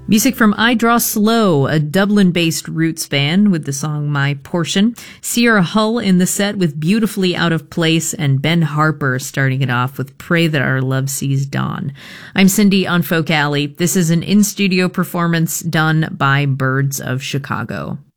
Music from I Draw Slow, a Dublin-based roots band with the song My Portion. Sierra Hull in the set with Beautifully Out of Place, and Ben Harper starting it off with Pray That Our Love Sees Dawn. I'm Cindy on Folk Alley. This is an in-studio performance done by Birds of Chicago.